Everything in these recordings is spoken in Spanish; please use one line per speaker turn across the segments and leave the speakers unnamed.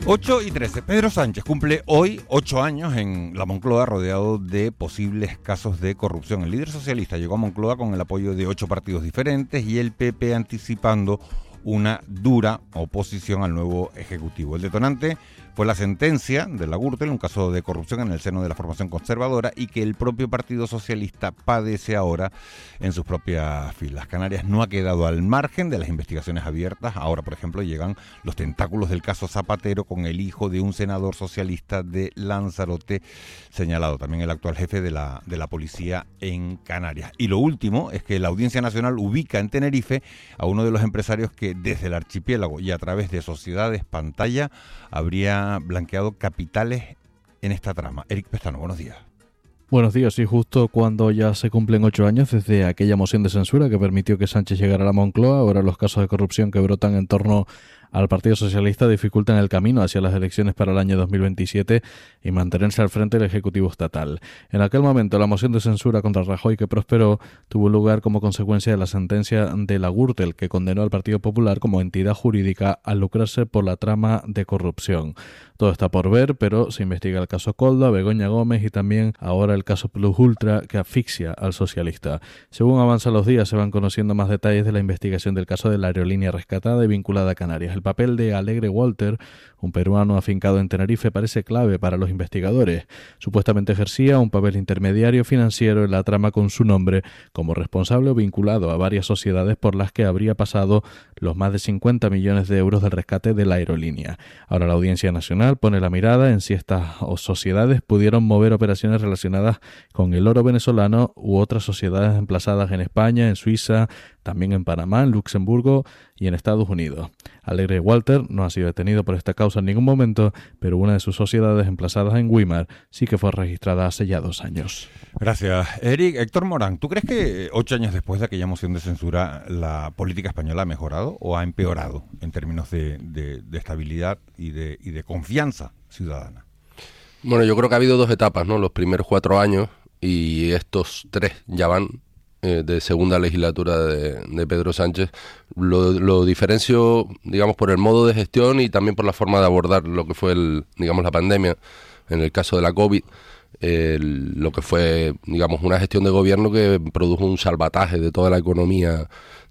8:13. Pedro Sánchez cumple hoy 8 años en la Moncloa, rodeado de posibles casos de corrupción. El líder socialista llegó a Moncloa con el apoyo de 8 partidos diferentes y el PP anticipando una dura oposición al nuevo Ejecutivo. El detonante fue la sentencia de la Gürtel, un caso de corrupción en el seno de la formación conservadora y que el propio Partido Socialista padece ahora en sus propias filas. Canarias no ha quedado al margen de las investigaciones abiertas. Ahora, por ejemplo, llegan los tentáculos del caso Zapatero con el hijo de un senador socialista de Lanzarote señalado, también el actual jefe de la policía en Canarias. Y lo último es que la Audiencia Nacional ubica en Tenerife a uno de los empresarios que desde el archipiélago y a través de sociedades pantalla habría blanqueado capitales en esta trama. Eric Pestano, buenos días.
Buenos días, y justo cuando ya se cumplen 8 años desde aquella moción de censura que permitió que Sánchez llegara a la Moncloa, ahora los casos de corrupción que brotan en torno al Partido Socialista dificultan el camino hacia las elecciones para el año 2027 y mantenerse al frente del Ejecutivo estatal. En aquel momento, la moción de censura contra Rajoy, que prosperó, tuvo lugar como consecuencia de la sentencia de la Gürtel, que condenó al Partido Popular como entidad jurídica al lucrarse por la trama de corrupción. Todo está por ver, pero se investiga el caso Koldo, Begoña Gómez y también ahora el caso Plus Ultra, que asfixia al socialista. Según avanzan los días, se van conociendo más detalles de la investigación del caso de la aerolínea rescatada y vinculada a Canarias. El papel de Alegre Walter, un peruano afincado en Tenerife, parece clave para los investigadores. Supuestamente ejercía un papel intermediario financiero en la trama con su nombre, como responsable o vinculado a varias sociedades por las que habría pasado los más de 50 millones de euros del rescate de la aerolínea. Ahora la Audiencia Nacional pone la mirada en si estas sociedades pudieron mover operaciones relacionadas con el oro venezolano u otras sociedades emplazadas en España, en Suiza, también en Panamá, en Luxemburgo y en Estados Unidos. Alegre Walter no ha sido detenido por esta causa en ningún momento, pero una de sus sociedades emplazadas en Weimar sí que fue registrada hace ya 2 años.
Gracias, Eric. Héctor Morán, ¿tú crees que 8 años después de aquella moción de censura la política española ha mejorado o ha empeorado en términos de estabilidad y de confianza ciudadana?
Bueno, yo creo que ha habido 2 etapas, ¿no? Los primeros 4 años y estos 3 ya van de segunda legislatura de Pedro Sánchez. Lo diferencio, digamos, por el modo de gestión y también por la forma de abordar lo que fue la pandemia. En el caso de la COVID, lo que fue, digamos, una gestión de gobierno que produjo un salvataje de toda la economía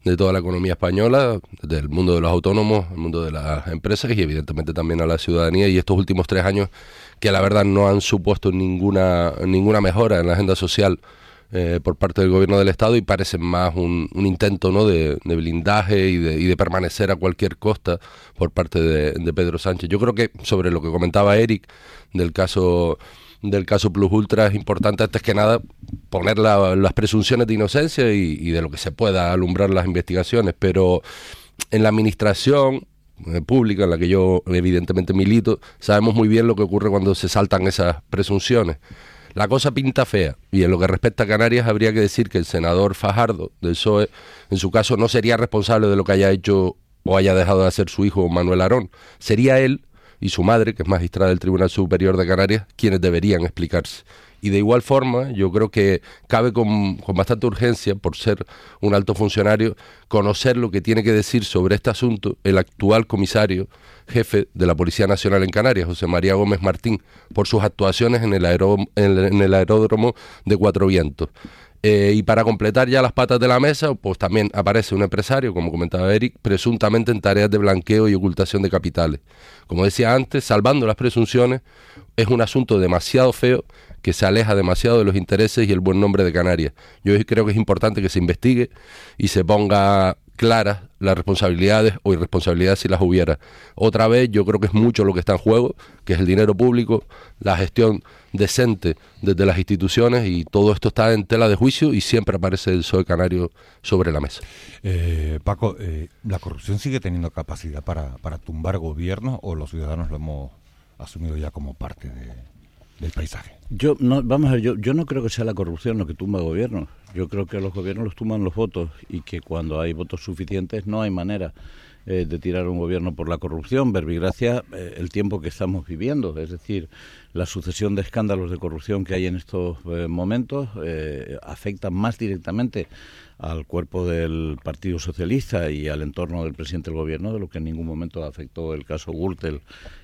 española, del mundo de los autónomos, el mundo de las empresas y evidentemente también a la ciudadanía, y estos últimos 3 años que la verdad no han supuesto ninguna mejora en la agenda social por parte del gobierno del Estado, y parecen más un intento, ¿no?, de blindaje y de permanecer a cualquier costa por parte de Pedro Sánchez. Yo creo que sobre lo que comentaba Eric del caso Plus Ultra es importante antes que nada poner las presunciones de inocencia y de lo que se pueda alumbrar las investigaciones, pero en la administración pública, en la que yo evidentemente milito, sabemos muy bien lo que ocurre cuando se saltan esas presunciones. La cosa pinta fea, y en lo que respecta a Canarias habría que decir que el senador Fajardo del PSOE, en su caso, no sería responsable de lo que haya hecho o haya dejado de hacer su hijo Manuel Arón. Sería él y su madre, que es magistrada del Tribunal Superior de Canarias, quienes deberían explicarse. Y de igual forma, yo creo que cabe con bastante urgencia, por ser un alto funcionario, conocer lo que tiene que decir sobre este asunto el actual comisario jefe de la Policía Nacional en Canarias, José María Gómez Martín, por sus actuaciones en el aeródromo de Cuatro Vientos. Y para completar ya las patas de la mesa, pues también aparece un empresario, como comentaba Eric, presuntamente en tareas de blanqueo y ocultación de capitales. Como decía antes, salvando las presunciones, es un asunto demasiado feo que se aleja demasiado de los intereses y el buen nombre de Canarias. Yo creo que es importante que se investigue y se ponga claras las responsabilidades o irresponsabilidades si las hubiera. Otra vez, yo creo que es mucho lo que está en juego, que es el dinero público, la gestión decente desde las instituciones, y todo esto está en tela de juicio y siempre aparece el PSOE canario sobre la mesa.
Paco, ¿la corrupción sigue teniendo capacidad para tumbar gobiernos o los ciudadanos lo hemos asumido ya como parte del paisaje?
Yo no creo que sea la corrupción lo que tumba gobiernos. Yo creo que los gobiernos los tumban los votos, y que cuando hay votos suficientes no hay manera de tirar un gobierno por la corrupción, verbigracia el tiempo que estamos viviendo, es decir, la sucesión de escándalos de corrupción que hay en estos momentos afecta más directamente al cuerpo del Partido Socialista y al entorno del presidente del gobierno de lo que en ningún momento afectó el caso Gürtel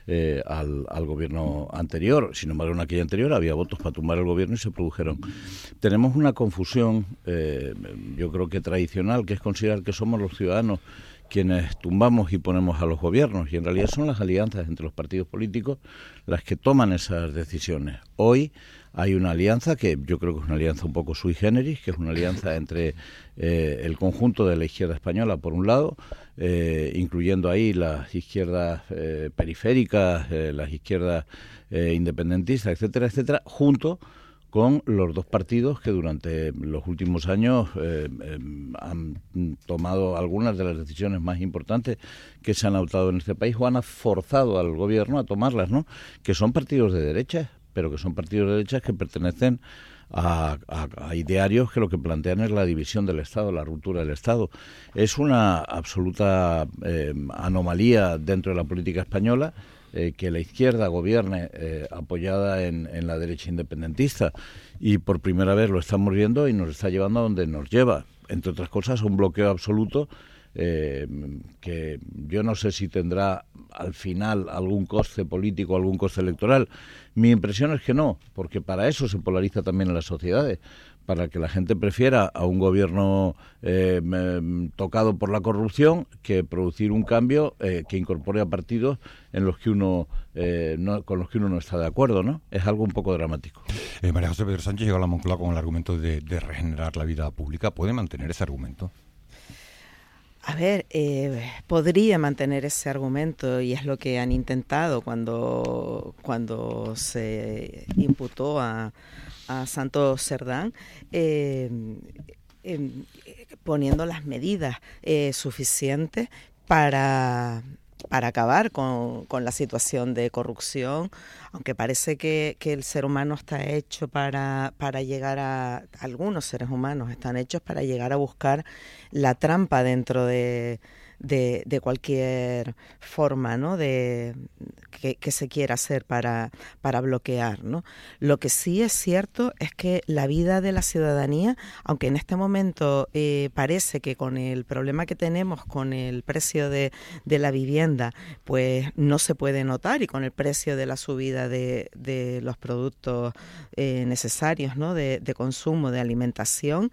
al gobierno anterior. Sin embargo, en aquella anterior había votos para tumbar el gobierno y se produjeron. Tenemos una confusión, yo creo que tradicional, que es considerar que somos los ciudadanos quienes tumbamos y ponemos a los gobiernos, y en realidad son las alianzas entre los partidos políticos las que toman esas decisiones. Hoy hay una alianza que yo creo que es una alianza un poco sui generis, que es una alianza entre el conjunto de la izquierda española, por un lado, incluyendo ahí las izquierdas periféricas, las izquierdas independentistas, etcétera, etcétera, junto con los dos partidos que durante los últimos años han tomado algunas de las decisiones más importantes que se han adoptado en este país o han forzado al gobierno a tomarlas, ¿no? Que son partidos de derecha, pero que son partidos de derecha que pertenecen a idearios que lo que plantean es la división del Estado, la ruptura del Estado. Es una absoluta anomalía dentro de la política española que la izquierda gobierne apoyada en la derecha independentista, y por primera vez lo estamos viendo y nos está llevando a donde nos lleva, entre otras cosas un bloqueo absoluto que yo no sé si tendrá al final algún coste político, algún coste electoral. Mi impresión es que no, porque para eso se polariza también en las sociedades, para que la gente prefiera a un gobierno tocado por la corrupción que producir un cambio que incorpore a partidos en los que uno con los que uno no está de acuerdo, ¿no? Es algo un poco dramático.
María José Pedro Sánchez llegó a la Moncloa con el argumento de regenerar la vida pública. ¿Puede mantener ese argumento?
A ver, podría mantener ese argumento, y es lo que han intentado cuando se imputó a Santos Cerdán, poniendo las medidas suficientes para acabar con la situación de corrupción, aunque parece que el ser humano está hecho para llegar a... Algunos seres humanos están hechos para llegar a buscar la trampa dentro de cualquier forma, ¿no? Que se quiera hacer para bloquear, ¿no? Lo que sí es cierto es que la vida de la ciudadanía, aunque en este momento parece que con el problema que tenemos con el precio de la vivienda, pues no se puede notar, y con el precio de la subida de los productos necesarios, ¿no? de consumo, de alimentación,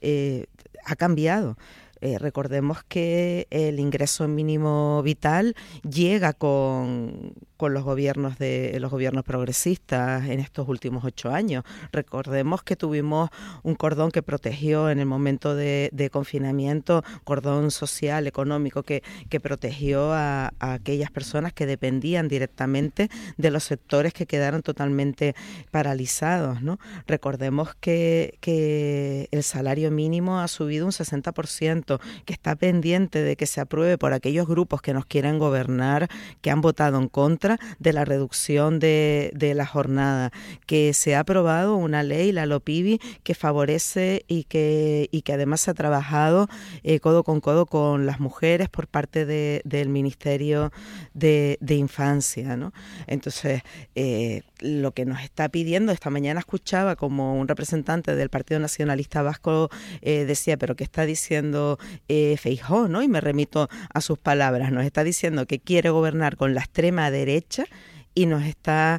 ha cambiado. Recordemos que el ingreso mínimo vital llega con los gobiernos progresistas en estos últimos 8 años. Recordemos que tuvimos un cordón que protegió en el momento de confinamiento, cordón social, económico, que protegió a aquellas personas que dependían directamente de los sectores que quedaron totalmente paralizados, ¿no? Recordemos que el salario mínimo ha subido un 60%, que está pendiente de que se apruebe por aquellos grupos que nos quieren gobernar, que han votado en contra de la reducción de la jornada, que se ha aprobado una ley, la LOPIBI, que favorece y que además se ha trabajado codo con codo con las mujeres por parte del Ministerio de Infancia, ¿no? Entonces, lo que nos está pidiendo, esta mañana escuchaba como un representante del Partido Nacionalista Vasco decía, pero ¿qué está diciendo Feijóo, ¿no? Y me remito a sus palabras, nos está diciendo que quiere gobernar con la extrema derecha y nos está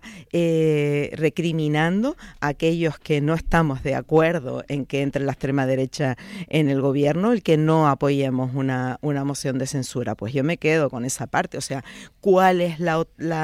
recriminando a aquellos que no estamos de acuerdo en que entre la extrema derecha en el gobierno, el que no apoyemos una moción de censura. Pues yo me quedo con esa parte, o sea, ¿cuál es la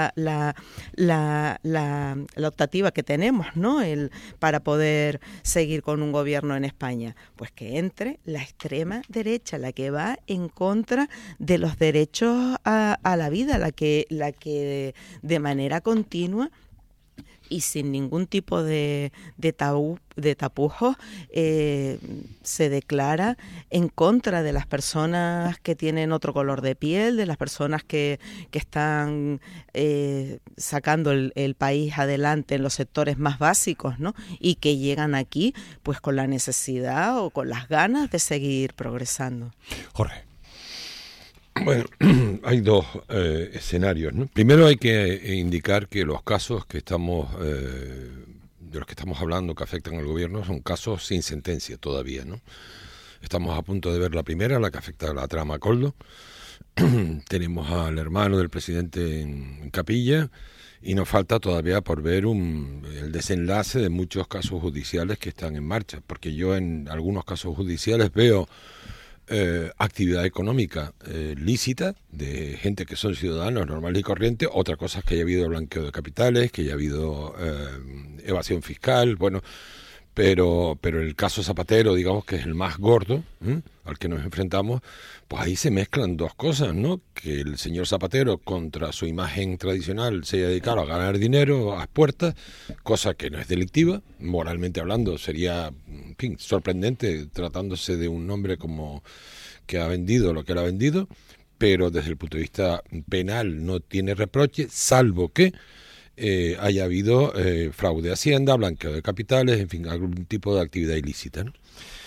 optativa que tenemos, ¿no? Para poder seguir con un gobierno en España? Pues que entre la extrema derecha, la que va en contra de los derechos a la vida, la que de manera continua y sin ningún tipo de tapujos se declara en contra de las personas que tienen otro color de piel, de las personas que están sacando el país adelante en los sectores más básicos, ¿no? Y que llegan aquí pues con la necesidad o con las ganas de seguir progresando.
Jorge.
Bueno, hay dos escenarios, ¿no? Primero hay que indicar que los casos que estamos de los que estamos hablando que afectan al gobierno son casos sin sentencia todavía, ¿no? Estamos a punto de ver la primera, la que afecta a la trama Coldo. Tenemos al hermano del presidente en capilla y nos falta todavía por ver el desenlace de muchos casos judiciales que están en marcha, porque yo en algunos casos judiciales veo actividad económica lícita de gente que son ciudadanos normales y corrientes. Otra cosa es que haya habido blanqueo de capitales, que haya habido evasión fiscal, bueno, pero el caso Zapatero, digamos que es el más gordo, al que nos enfrentamos, pues ahí se mezclan dos cosas, ¿no? Que el señor Zapatero, contra su imagen tradicional, se haya dedicado a ganar dinero a las puertas, cosa que no es delictiva, moralmente hablando sería, en fin, sorprendente tratándose de un hombre como que ha vendido lo que él ha vendido, pero desde el punto de vista penal no tiene reproche, salvo que haya habido fraude de Hacienda, blanqueo de capitales, en fin, algún tipo de actividad ilícita, ¿no?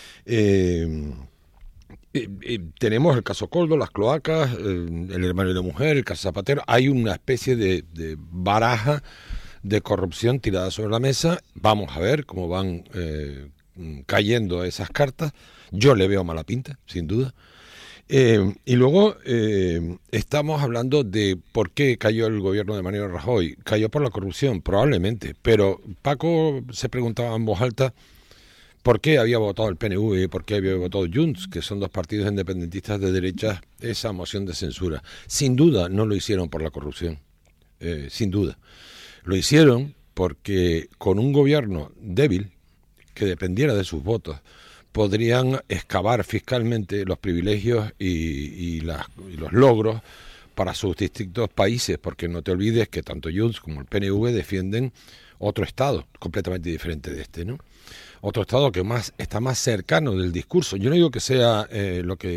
Tenemos el caso Coldo, las cloacas, el hermano de la mujer, el caso Zapatero. Hay una especie de baraja de corrupción tirada sobre la mesa. Vamos a ver cómo van cayendo esas cartas. Yo le veo mala pinta, sin duda. Y luego estamos hablando de por qué cayó el gobierno de Mariano Rajoy. Cayó por la corrupción, probablemente, pero Paco se preguntaba en voz alta por qué había votado el PNV y por qué había votado Junts, que son dos partidos independentistas de derecha, esa moción de censura. Sin duda no lo hicieron por la corrupción, sin duda. Lo hicieron porque con un gobierno débil, que dependiera de sus votos, podrían excavar fiscalmente los privilegios y los logros para sus distintos países, porque no te olvides que tanto Junts como el PNV defienden otro Estado completamente diferente de este, ¿no? Otro Estado que está más cercano del discurso. Yo no digo que sea lo que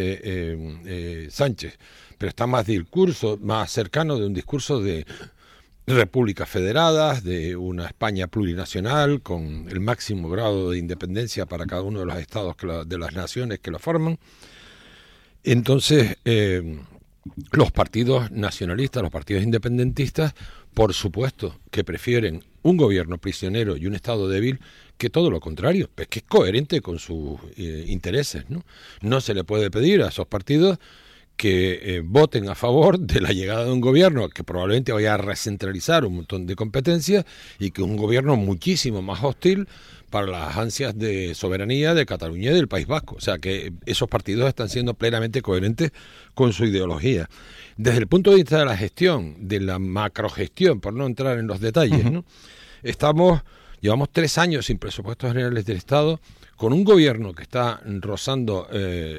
piense Sánchez, pero está más cercano de un discurso de repúblicas federadas, de una España plurinacional con el máximo grado de independencia para cada uno de los estados de las naciones que lo forman. Entonces, los partidos nacionalistas, los partidos independentistas, por supuesto que prefieren un gobierno prisionero y un Estado débil que todo lo contrario, es que es coherente con sus intereses, ¿no? No se le puede pedir a esos partidos que voten a favor de la llegada de un gobierno que probablemente vaya a recentralizar un montón de competencias y que es un gobierno muchísimo más hostil para las ansias de soberanía de Cataluña y del País Vasco. O sea que esos partidos están siendo plenamente coherentes con su ideología. Desde el punto de vista de la gestión, de la macrogestión, por no entrar en los detalles, ¿no? Llevamos 3 años sin presupuestos generales del Estado, con un gobierno que está rozando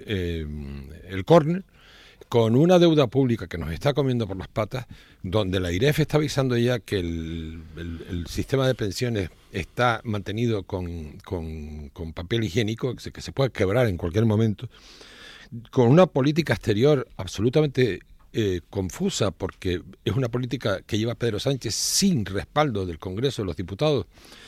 el córner, con una deuda pública que nos está comiendo por las patas, donde la IREF está avisando ya que el sistema de pensiones está mantenido con papel higiénico, que se puede quebrar en cualquier momento, con una política exterior absolutamente confusa, porque es una política que lleva Pedro Sánchez sin respaldo del Congreso de los Diputados,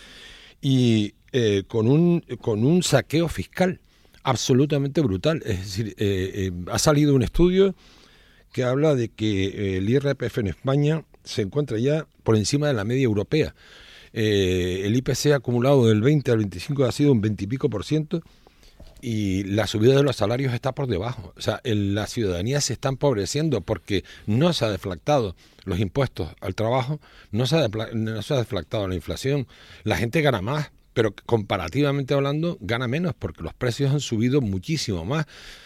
y con un saqueo fiscal absolutamente brutal. Es decir, ha salido un estudio que habla de que el IRPF en España se encuentra ya por encima de la media europea. El IPC acumulado del 20 al 25 ha sido un 20 y pico %, y la subida de los salarios está por debajo. O sea, la ciudadanía se está empobreciendo porque no se ha deflactado los impuestos al trabajo, no se ha deflactado la inflación. La gente gana más, pero comparativamente hablando gana menos porque los precios han subido muchísimo más.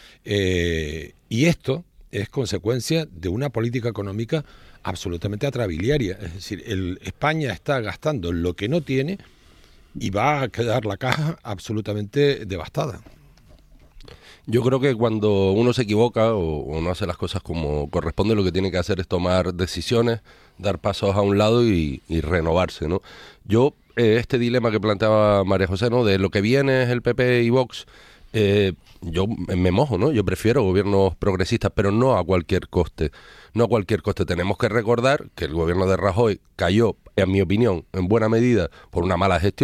Y esto es consecuencia de una política económica absolutamente atrabiliaria. Es decir, España está gastando lo que no tiene y va a quedar la caja absolutamente devastada.
Yo creo que cuando uno se equivoca o no hace las cosas como corresponde, lo que tiene que hacer es tomar decisiones, dar pasos a un lado y renovarse, ¿no? Yo, este dilema que planteaba María José, ¿no?, de lo que viene es el PP y Vox, yo me mojo, ¿no? Yo prefiero gobiernos progresistas, pero no a cualquier coste. No a cualquier coste. Tenemos que recordar que el gobierno de Rajoy cayó, en mi opinión, en buena medida por una mala gestión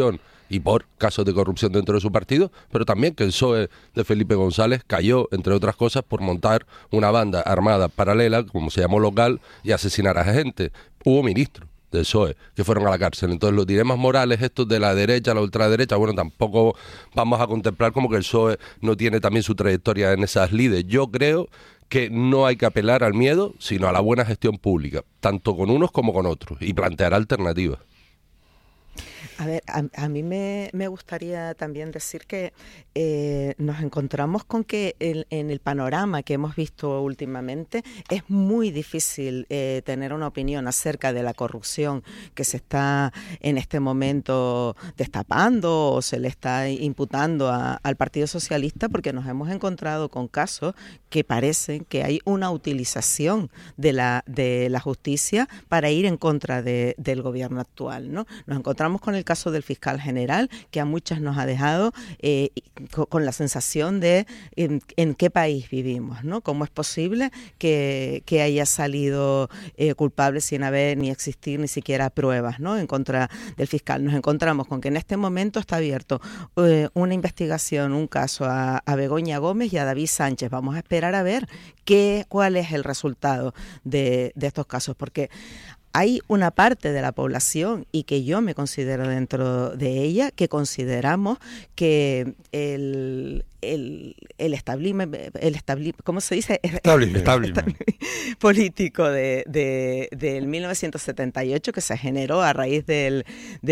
y por casos de corrupción dentro de su partido, pero también que el PSOE de Felipe González cayó, entre otras cosas, por montar una banda armada paralela, como se llamó local, y asesinar a gente. Hubo ministros del PSOE que fueron a la cárcel. Entonces los dilemas morales estos de la derecha, la ultraderecha, bueno, tampoco vamos a contemplar como que el PSOE no tiene también su trayectoria en esas lides. Yo creo que no hay que apelar al miedo, sino a la buena gestión pública, tanto con unos como con otros, y plantear alternativas.
A ver, a mí me gustaría también decir que nos encontramos con que en el panorama que hemos visto últimamente es muy difícil tener una opinión acerca de la corrupción que se está en este momento destapando o se le está imputando al Partido Socialista, porque nos hemos encontrado con casos que parecen que hay una utilización de la justicia para ir en contra del gobierno actual, ¿no? Nos encontramos con el caso del fiscal general, que a muchas nos ha dejado con la sensación de en qué país vivimos, ¿no? ¿Cómo es posible que haya salido culpable sin haber ni existir ni siquiera pruebas, ¿no?, en contra del fiscal? Nos encontramos con que en este momento está abierto una investigación, un caso a Begoña Gómez y a David Sánchez. Vamos a esperar a ver cuál es el resultado de estos casos, porque hay una parte de la población, y que yo me considero dentro de ella, que consideramos que el establishment, ¿cómo se dice?
Establishment.
Político del 1978, que se generó a raíz del